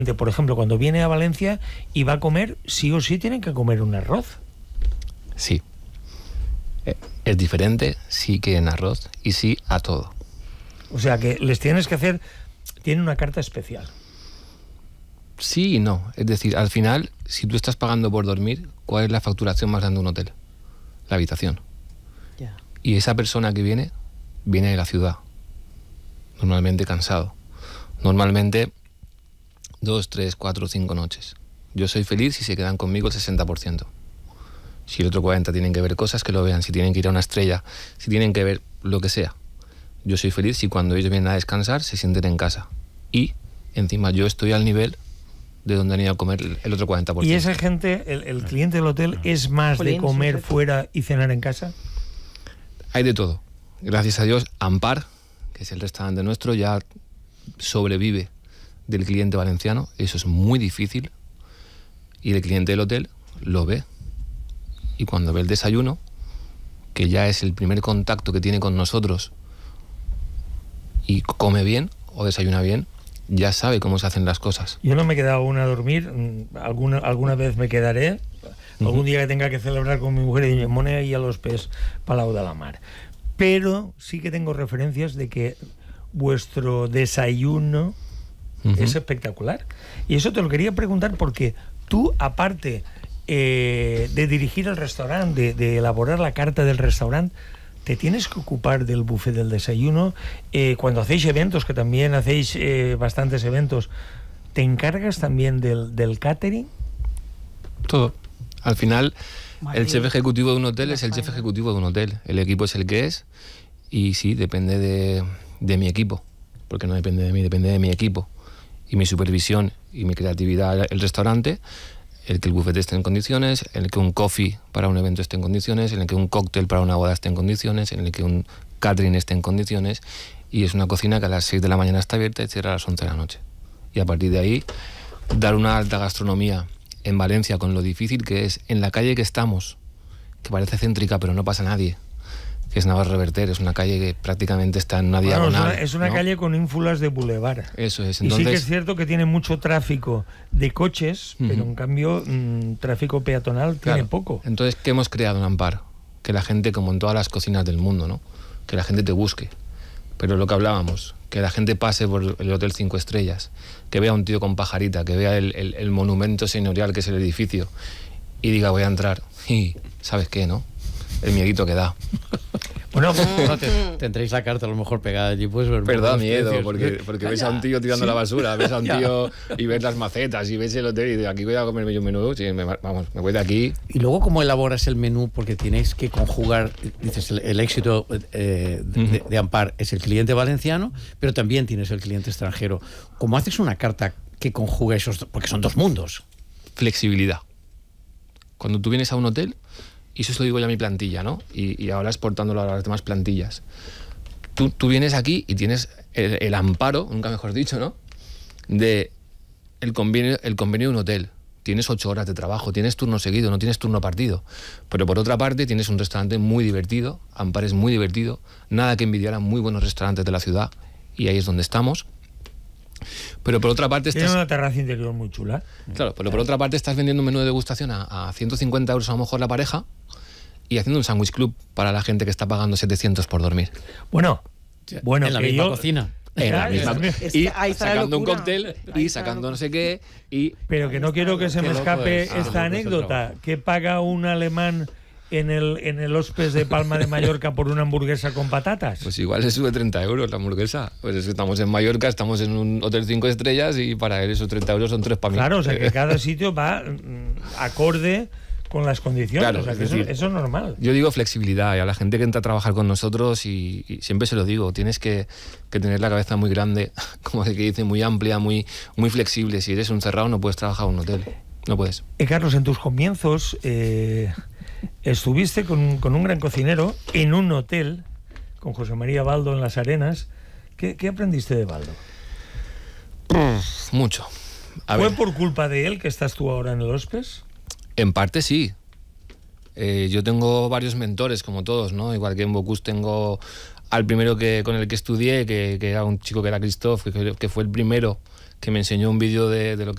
por ejemplo, cuando viene a Valencia y va a comer, sí o sí tienen que comer un arroz. Sí. Es diferente, sí que en arroz y sí a todo. O sea que les tienes que hacer... Tiene una carta especial. Sí y no. Es decir, al final, si tú estás pagando por dormir, ¿cuál es la facturación más grande de un hotel? La habitación. Yeah. Y esa persona que viene de la ciudad. Normalmente cansado. Normalmente 2, 3, 4, 5 noches. Yo soy feliz si se quedan conmigo el 60%. Si el otro 40% tienen que ver cosas, que lo vean. Si tienen que ir a una estrella, si tienen que ver lo que sea. Yo soy feliz si cuando ellos vienen a descansar se sienten en casa. Y encima yo estoy al nivel de donde han ido a comer el otro 40%. ¿Y esa gente, el cliente del hotel, es más de comer fuera y cenar en casa? Hay de todo. Gracias a Dios, Ampar, que es el restaurante nuestro, ya sobrevive del cliente valenciano. Eso es muy difícil. Y el cliente del hotel lo ve. Y cuando ve el desayuno, que ya es el primer contacto que tiene con nosotros, y come bien o desayuna bien, ya sabe cómo se hacen las cosas. Yo no me he quedado aún a dormir, alguna vez me quedaré, algún día que tenga que celebrar con mi mujer y me pone ahí a los pies Palau de la Mar. Pero sí que tengo referencias de que vuestro desayuno es espectacular. Y eso te lo quería preguntar porque tú, aparte de dirigir el restaurante, de elaborar la carta del restaurante, te tienes que ocupar del buffet del desayuno. Cuando hacéis eventos, que también hacéis bastantes eventos, ¿te encargas también del catering? Todo. Al final, el chef ejecutivo de un hotel es el chef ejecutivo de un hotel. El equipo es el que es. Y sí, depende de mi equipo. Porque no depende de mí, depende de mi equipo. Y mi supervisión y mi creatividad el restaurante. El que el buffet esté en condiciones, el que un coffee para un evento esté en condiciones, en el que un cóctel para una boda esté en condiciones, en el que un catering esté en condiciones. Y es una cocina que a las 6 de la mañana está abierta y cierra a las 11 de la noche. Y a partir de ahí, dar una alta gastronomía en Valencia, con lo difícil que es, en la calle que estamos, que parece céntrica pero no pasa nadie, que es Navarro Reverter, es una calle que prácticamente está en una diagonal. Es una ¿no? calle con ínfulas de bulevar. Eso es. Entonces... Y sí que es cierto que tiene mucho tráfico de coches, pero en cambio tráfico peatonal tiene poco. Entonces, ¿qué hemos creado en Ampar? Que la gente, como en todas las cocinas del mundo, ¿no? Que la gente te busque. Pero lo que hablábamos, que la gente pase por el Hotel 5 Estrellas, que vea a un tío con pajarita, que vea el monumento señorial que es el edificio y diga, voy a entrar. Y, ¿sabes qué, no? El miedito que da. Bueno, tendréis la carta a lo mejor pegada allí, pues ver. Pero da miedo, porque ves a un tío tirando la basura, ves a un tío y ves las macetas y ves el hotel y dices, aquí voy a comerme yo un menú, sí, me voy de aquí. Y luego, ¿cómo elaboras el menú? Porque tenéis que conjugar, dices, el éxito de Ampar es el cliente valenciano, pero también tienes el cliente extranjero. ¿Cómo haces una carta que conjuga esos? Porque son dos mundos. Flexibilidad. Cuando tú vienes a un hotel, y eso se lo digo ya a mi plantilla, ¿no? Y ahora exportándolo a las demás plantillas. Tú vienes aquí y tienes el amparo, nunca mejor dicho, ¿no? De el convenio de un hotel. Tienes 8 horas de trabajo, tienes turno seguido, no tienes turno partido. Pero por otra parte tienes un restaurante muy divertido, Ampar es muy divertido, nada que envidiar a muy buenos restaurantes de la ciudad, y ahí es donde estamos. Pero por otra parte tiene una terraza interior muy chula. Claro, pero por otra parte estás vendiendo un menú de degustación a 150 euros a lo mejor la pareja y haciendo un sándwich club para la gente que está pagando 700 por dormir. Bueno, en la misma cocina. En la misma, y sacando un cóctel y sacando no sé qué. Pero que no quiero que se me escape esta anécdota. ¿Qué paga un alemán en el Hospes de Palma de Mallorca por una hamburguesa con patatas? Pues igual le sube 30 euros la hamburguesa. Pues es que estamos en Mallorca, estamos en un hotel 5 estrellas y para él esos 30 euros son 3 para mí. Claro, o sea que cada sitio va acorde con las condiciones. Claro, o sea que es decir, eso es normal. Yo digo flexibilidad, y a la gente que entra a trabajar con nosotros, y siempre se lo digo, tienes que tener la cabeza muy grande, como el que dice, muy amplia, muy flexible. Si eres un cerrado no puedes trabajar en un hotel, no puedes. Carlos, en tus comienzos estuviste con un gran cocinero en un hotel, con José María Baldo en Las Arenas. ¿Qué aprendiste de Baldo? Mucho. ¿Fue por culpa de él que estás tú ahora en el Hospes? En parte sí. Yo tengo varios mentores, como todos, ¿no? Igual que en Bocuse tengo al primero con el que estudié, que era un chico que era Christophe, que fue el primero que me enseñó un vídeo de lo que